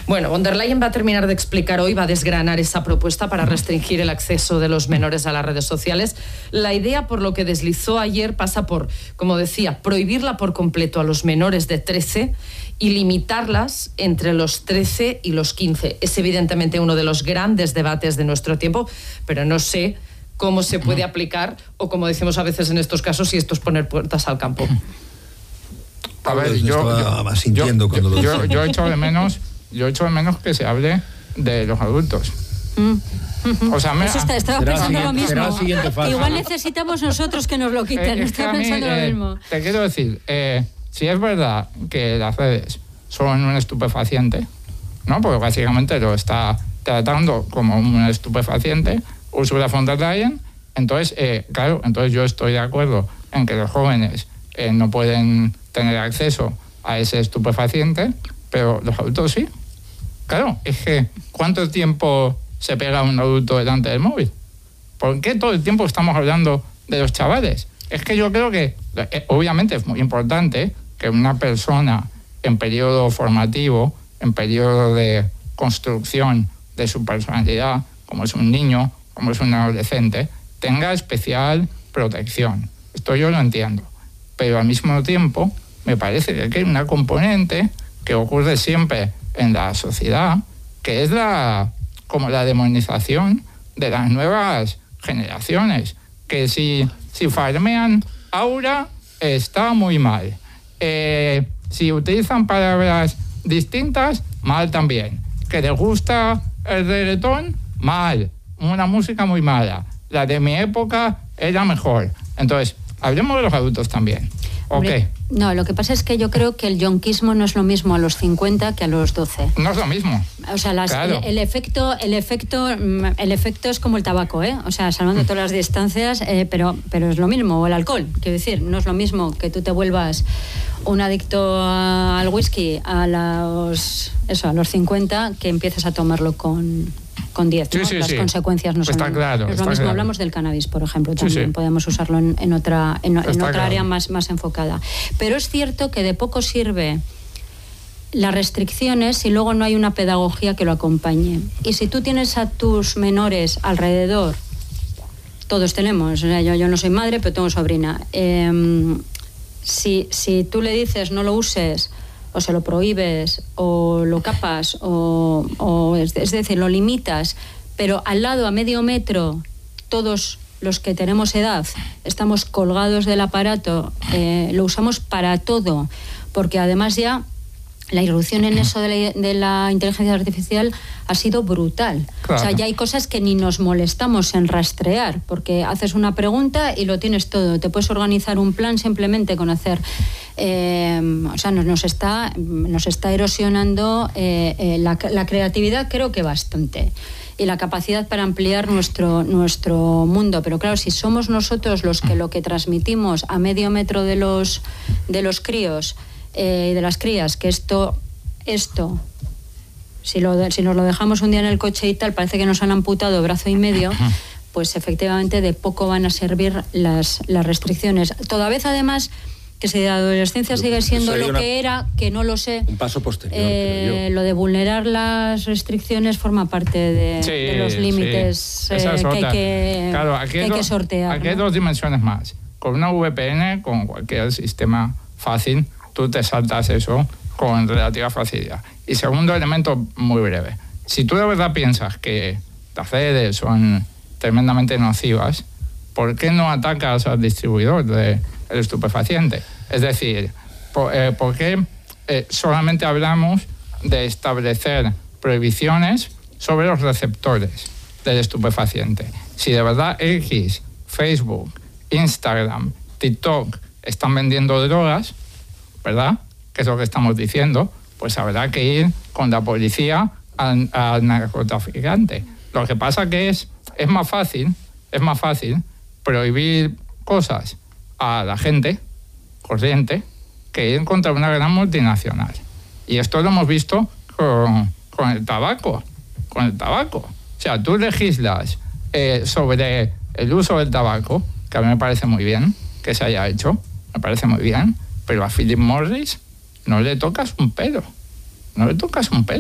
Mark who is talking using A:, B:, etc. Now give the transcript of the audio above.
A: Bueno, von der Leyen va a terminar de explicar hoy, va a desgranar esa propuesta para restringir el acceso de los menores a las redes sociales. La idea, por lo que deslizó ayer, pasa por, como decía, prohibirla por completo a los menores de 13 y limitarlas entre los 13 y los 15. Es evidentemente uno de los grandes debates de nuestro tiempo, pero no sé cómo se puede aplicar o, como decimos a veces en estos casos, si esto es poner puertas al campo.
B: A ver, yo echo de menos que se hable de los adultos. O sea,
C: estaba pensando lo mismo. Igual necesitamos nosotros que nos lo quiten. Estaba pensando lo mismo.
B: Te quiero decir, si es verdad que las redes son un estupefaciente, ¿no? Porque básicamente lo está tratando como un estupefaciente Ursula von der Leyen, entonces, claro, entonces yo estoy de acuerdo en que los jóvenes no pueden tener acceso a ese estupefaciente, pero los adultos sí. Claro, es que ¿cuánto tiempo se pega un adulto delante del móvil? ¿Por qué todo el tiempo estamos hablando de los chavales? Es que yo creo que, obviamente, es muy importante que una persona en periodo formativo, en periodo de construcción de su personalidad, como es un niño, como es un adolescente, tenga especial protección. Esto yo lo entiendo. Pero al mismo tiempo, me parece que hay una componente que ocurre siempre en la sociedad, que es como la demonización de las nuevas generaciones, que si farmean aura, está muy mal. Si utilizan palabras distintas, mal también. Que les gusta el reggaetón, mal. Una música muy mala. La de mi época era mejor. Entonces, hablemos de los adultos también.
C: Hombre, no, lo que pasa es que yo creo que el yonquismo no es lo mismo a los 50 que a los 12.
B: No es lo mismo.
C: O sea, claro. el efecto es como el tabaco, ¿eh? O sea, salvando todas las distancias, pero es lo mismo. O el alcohol, quiero decir, no es lo mismo que tú te vuelvas un adicto al whisky a los 50 que empieces a tomarlo con 10, ¿no?
B: Sí,
C: las consecuencias no son
B: está claro,
C: es lo mismo.
B: Claro.
C: Hablamos del cannabis, por ejemplo, también podemos usarlo en otra área más enfocada. Pero es cierto que de poco sirve las restricciones si luego no hay una pedagogía que lo acompañe. Y si tú tienes a tus menores alrededor, todos tenemos, yo no soy madre, pero tengo sobrina, si tú le dices no lo uses, o se lo prohíbes, o lo capas, o es decir, lo limitas, pero al lado, a medio metro, todos los que tenemos edad estamos colgados del aparato, lo usamos para todo, porque además ya la irrupción en eso de la inteligencia artificial ha sido brutal. Claro. O sea, ya hay cosas que ni nos molestamos en rastrear, porque haces una pregunta y lo tienes todo. Te puedes organizar un plan simplemente con hacer... o sea, nos está erosionando la creatividad, creo que bastante, y la capacidad para ampliar nuestro mundo. Pero claro, si somos nosotros los que lo que transmitimos a medio metro de los críos y de las crías, que esto si nos lo dejamos un día en el coche y tal, parece que nos han amputado brazo y medio, pues efectivamente de poco van a servir las restricciones. Toda vez además que si la adolescencia sigue siendo lo que era, que no lo sé,
D: un paso posterior,
C: lo de vulnerar las restricciones forma parte de los límites que hay que sortear.
B: Aquí hay dos dimensiones más. Con una VPN, con cualquier sistema fácil, tú te saltas eso con relativa facilidad. Y segundo elemento muy breve. Si tú de verdad piensas que las redes son tremendamente nocivas, ¿por qué no atacas al distribuidor del estupefaciente? Es decir, ¿por qué solamente hablamos de establecer prohibiciones sobre los receptores del estupefaciente? Si de verdad X, Facebook, Instagram, TikTok están vendiendo drogas, ¿verdad?, que es lo que estamos diciendo, pues habrá que ir con la policía al narcotraficante. Lo que pasa que es más fácil prohibir cosas a la gente corriente que ir contra una gran multinacional. Y esto lo hemos visto con el tabaco. O sea, tú legislas sobre el uso del tabaco, que a mí me parece muy bien que se haya hecho, me parece muy bien, pero a Philip Morris no le tocas un pelo.